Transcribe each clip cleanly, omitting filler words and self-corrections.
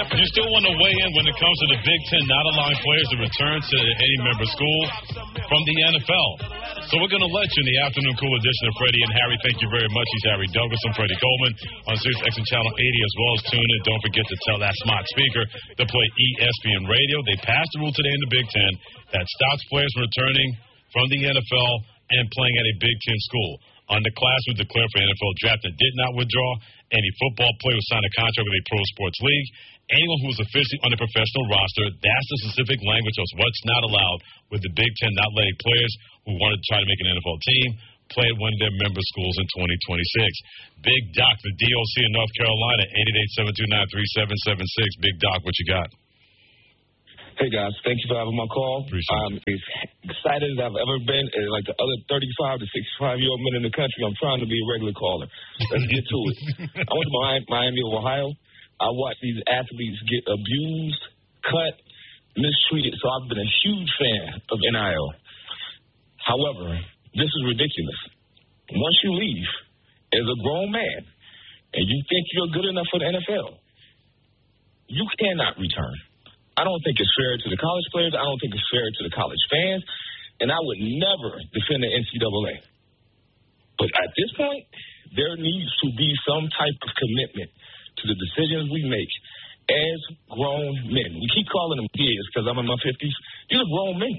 You still want to weigh in when it comes to the Big Ten not allowing players to return to any member school from the NFL. So we're going to let you in the afternoon cool edition of Freddie and Harry. Thank you very much. He's Harry Douglas. I'm Freddie Coleman on Sirius XM Channel 80 as well as tune in. Don't forget to tell that smart speaker to play ESPN Radio. They passed the rule today in the Big Ten that stops players from returning from the NFL and playing at a Big Ten school. Underclass was declared for NFL draft and did not withdraw. Any football player who signed a contract with a pro sports league. Anyone who is officially on a professional roster, that's the specific language of what's not allowed with the Big Ten not letting players who wanted to try to make an NFL team play at one of their member schools in 2026. Big Doc, the DOC in North Carolina, 888-729-3776. Big Doc, what you got? Hey, guys. Thank you for having my call. I'm as excited as I've ever been. Like the other 35 to 65-year-old men in the country, I'm trying to be a regular caller. Let's get to it. I went to Miami of Ohio. I watched these athletes get abused, cut, mistreated, so I've been a huge fan of NIL. However, this is ridiculous. Once you leave as a grown man and you think you're good enough for the NFL, you cannot return. I don't think it's fair to the college players. I don't think it's fair to the college fans. And I would never defend the NCAA. But at this point, there needs to be some type of commitment to the decisions we make as grown men. We keep calling them kids because I'm in my 50s. These are grown men.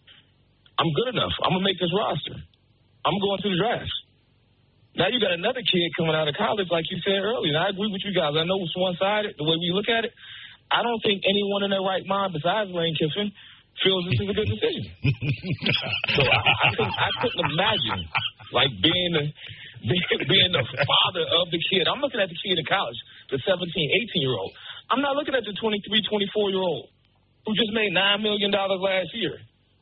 I'm good enough. I'm going to make this roster. I'm going to the draft. Now you got another kid coming out of college, like you said earlier, and I agree with you guys. I know it's one-sided, the way we look at it. I don't think anyone in their right mind besides Lane Kiffin feels this is a good decision. So I couldn't imagine, like, being the father of the kid. I'm looking at the kid in college, the 17, 18-year-old. I'm not looking at the 23, 24-year-old who just made $9 million last year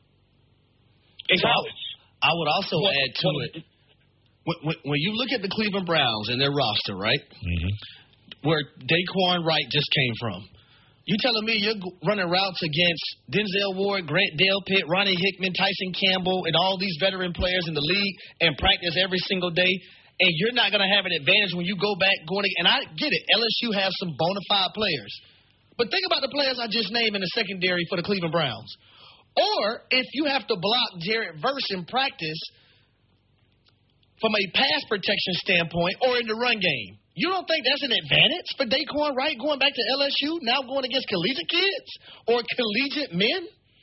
in college. I would also add to it, when you look at the Cleveland Browns and their roster, right, where Daquan Wright just came from, you telling me you're running routes against Denzel Ward, Grant Delpit, Ronnie Hickman, Tyson Campbell, and all these veteran players in the league and practice every single day, and you're not going to have an advantage when you go back going – and I get it. LSU has some bona fide players. But think about the players I just named in the secondary for the Cleveland Browns. Or if you have to block Jared Verse in practice from a pass protection standpoint or in the run game, you don't think that's an advantage for Daquan Wright going back to LSU, now going against collegiate kids or collegiate men?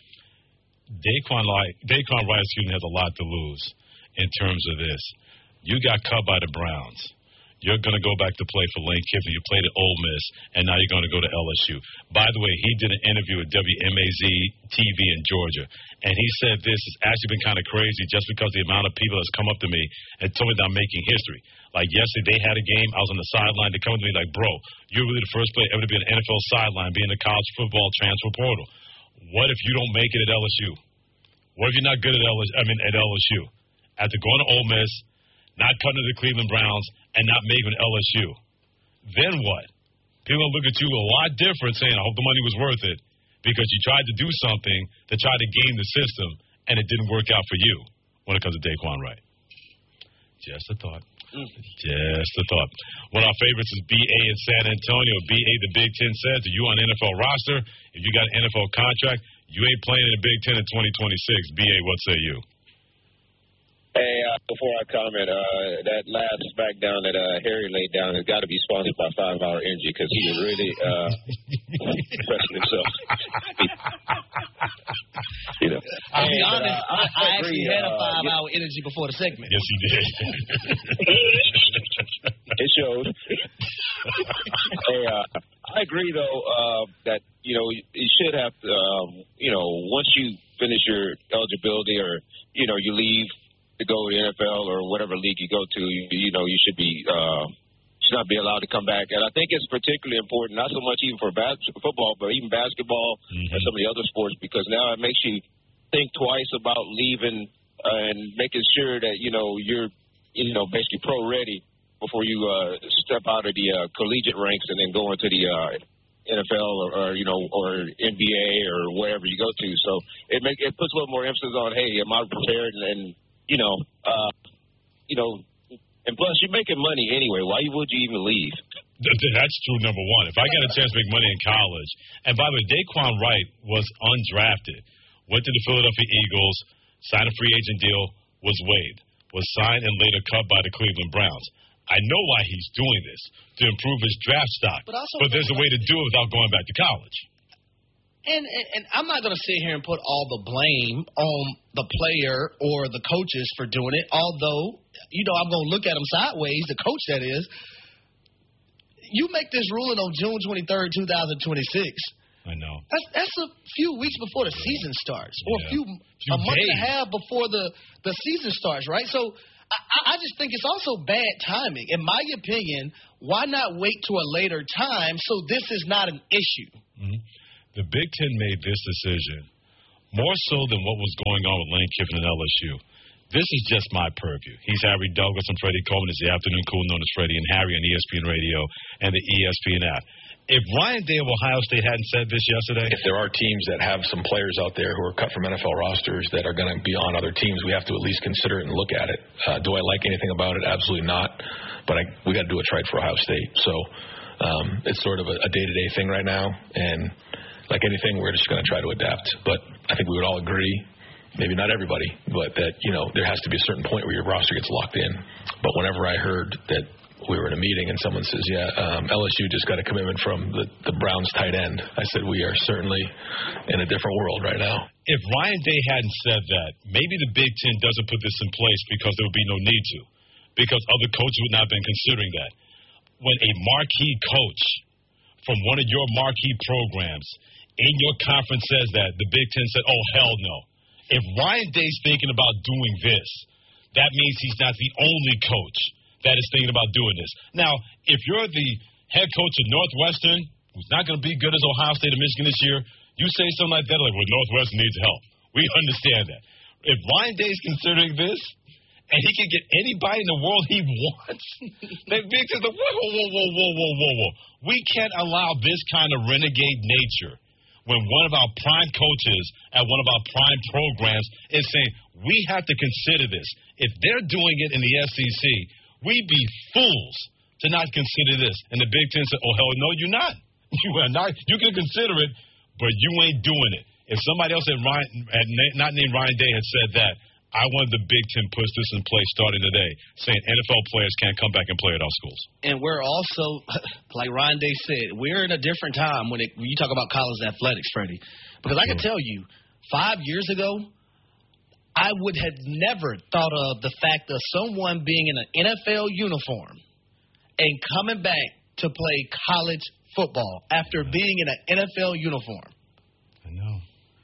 Daquan Wright has a lot to lose in terms of this. You got cut by the Browns. You're going to go back to play for Lane Kiffin. You played at Ole Miss, and now you're going to go to LSU. By the way, he did an interview with WMAZ-TV in Georgia, and he said this has actually been kind of crazy just because the amount of people that's come up to me and told me that I'm making history. Like yesterday, they had a game. I was on the sideline. They come to me like, bro, you're really the first player ever to be on an NFL sideline, be in the college football transfer portal. What if you don't make it at LSU? What if you're not good at LSU? After going to Ole Miss, not cutting to the Cleveland Browns, and not making LSU. Then what? People look at you a lot different saying, I hope the money was worth it because you tried to do something to try to game the system, and it didn't work out for you when it comes to Daquan Wright. Just a thought. Just a thought. One of our favorites is B.A. in San Antonio. B.A., the Big Ten says, are you on the NFL roster? If you got an NFL contract, you ain't playing in the Big Ten in 2026. B.A., what say you? Hey, before I comment, that last smackdown that Harry laid down has got to be sponsored by 5 Hour Energy because he was really pressing himself. You know. I'll be honest, I actually had a 5 Hour Energy before the segment. Yes, you did. It shows. Hey, I agree, though, that, you know, you should have to, you know, once you finish your eligibility or, you know, you leave to go to the NFL or whatever league you go to, you know, you should not be allowed to come back. And I think it's particularly important, not so much even for football, but even basketball and some of the other sports, because now it makes you think twice about leaving and making sure that, you know, you're, you know, basically pro ready before you step out of the collegiate ranks and then go into the NFL or you know, or NBA or wherever you go to. So it puts a little more emphasis on, hey, am I prepared? And you know, and plus you're making money anyway. Why would you even leave? That's true, number one. If I got a chance to make money in college, and by the way, Daquan Wright was undrafted, went to the Philadelphia Eagles, signed a free agent deal, was waived, was signed and later cut by the Cleveland Browns. I know why he's doing this, to improve his draft stock. But there's a way to do it without going back to college. And I'm not going to sit here and put all the blame on the player or the coaches for doing it, although, I'm going to look at them sideways, the coach that is. You make this ruling on June 23rd, 2026. I know. That's a few weeks before the season starts, or a month and a half before the season starts, right? So I just think it's also bad timing. In my opinion, why not wait to a later time so this is not an issue? Mm-hmm. The Big Ten made this decision more so than what was going on with Lane Kiffin and LSU. This is just my purview. He's Harry Douglas and Freddie Coleman. It's the afternoon cool known as Freddie and Harry on ESPN Radio and the ESPN app. If Ryan Day of Ohio State hadn't said this yesterday. If there are teams that have some players out there who are cut from NFL rosters that are going to be on other teams, we have to at least consider it and look at it. Do I like anything about it? Absolutely not. But we got to do what's right for Ohio State. So it's sort of a day-to-day thing right now. And like anything, we're just going to try to adapt. But I think we would all agree, maybe not everybody, but that, there has to be a certain point where your roster gets locked in. But whenever I heard that we were in a meeting and someone says, LSU just got a commitment from the Browns tight end, I said, we are certainly in a different world right now. If Ryan Day hadn't said that, maybe the Big Ten doesn't put this in place because there would be no need to, because other coaches would not have been considering that. When a marquee coach from one of your marquee programs in your conference says that, the Big Ten said, oh, hell no. If Ryan Day's thinking about doing this, that means he's not the only coach that is thinking about doing this. Now, if you're the head coach of Northwestern, who's not going to be good as Ohio State or Michigan this year, you say something like that, like, well, Northwestern needs help. We understand that. If Ryan Day's considering this, and he can get anybody in the world he wants, the Big Ten says, whoa. We can't allow this kind of renegade nature when one of our prime coaches at one of our prime programs is saying, we have to consider this. If they're doing it in the SEC, we'd be fools to not consider this. And the Big Ten said, oh, hell no, you're not. You are not. You can consider it, but you ain't doing it. If somebody else not named Ryan Day had said that, I wanted the Big Ten push this in place starting today, saying NFL players can't come back and play at our schools. And we're also, like Ryan Day said, we're in a different time when you talk about college athletics, Freddie. Because I can tell you, 5 years ago, I would have never thought of the fact of someone being in an NFL uniform and coming back to play college football after being in an NFL uniform. I know.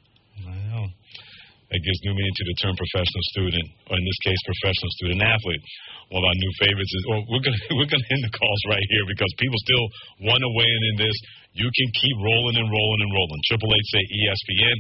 That gives new meaning to the term professional student, or in this case, professional student athlete. One of our new favorites is, we're gonna end the calls right here because people still want to weigh in this. You can keep rolling and rolling and rolling. 888-SAY-ESPN,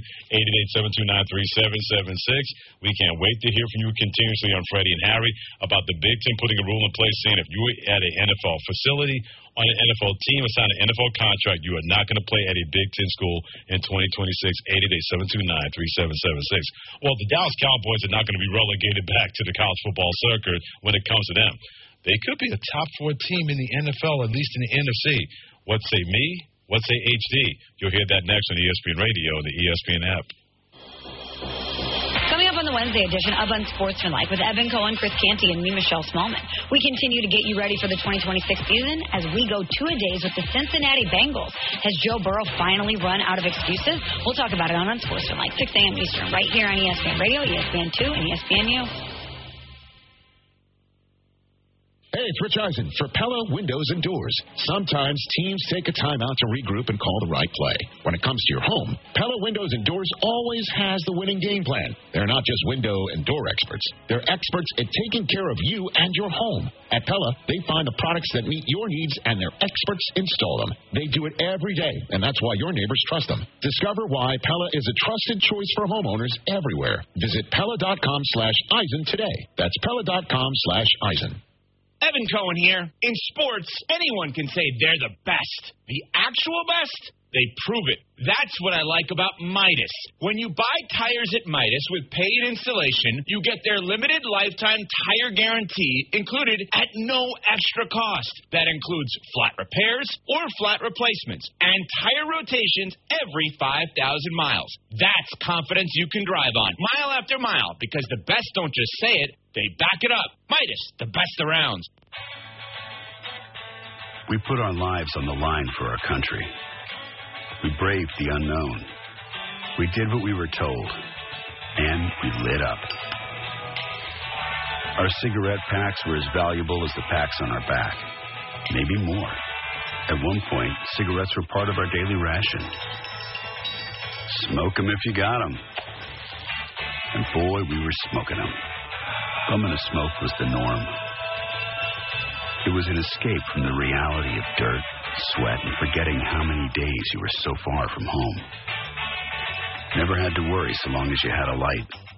888-729-3776. We can't wait to hear from you continuously on Freddie and Harry about the Big Ten putting a rule in place saying if you're at an NFL facility, on an NFL team, or sign an NFL contract, you are not going to play at a Big Ten school in 2026. 888-729-3776. Well, the Dallas Cowboys are not going to be relegated back to the college football circuit when it comes to them. They could be a top 4 team in the NFL, at least in the NFC. What say me? What say HD? You'll hear that next on ESPN Radio and the ESPN app. Coming up on the Wednesday edition of Unsportsmanlike with Evan Cohen, Chris Canty, and me, Michelle Smallman. We continue to get you ready for the 2026 season as we go two-a-days with the Cincinnati Bengals. Has Joe Burrow finally run out of excuses? We'll talk about it on Unsportsmanlike, 6 a.m. Eastern, right here on ESPN Radio, ESPN2, and ESPNU. Hey, it's Rich Eisen for Pella Windows and Doors. Sometimes teams take a time out to regroup and call the right play. When it comes to your home, Pella Windows and Doors always has the winning game plan. They're not just window and door experts. They're experts at taking care of you and your home. At Pella, they find the products that meet your needs, and their experts install them. They do it every day, and that's why your neighbors trust them. Discover why Pella is a trusted choice for homeowners everywhere. Visit Pella.com/Eisen today. That's Pella.com/Eisen. Evan Cohen here. In sports, anyone can say they're the best. The actual best? they prove it. That's what I like about Midas. When you buy tires at Midas with paid installation, you get their limited lifetime tire guarantee included at no extra cost. That includes flat repairs or flat replacements and tire rotations every 5,000 miles. That's confidence you can drive on, mile after mile, because the best don't just say it, they back it up. Midas, the best around. We put our lives on the line for our country. We braved the unknown. We did what we were told. And we lit up. Our cigarette packs were as valuable as the packs on our back. Maybe more. At one point, cigarettes were part of our daily ration. Smoke 'em if you got 'em. And boy, we were smoking 'em. Bumming a smoke was the norm. It was an escape from the reality of dirt, sweat, and forgetting how many days you were so far from home. Never had to worry so long as you had a light.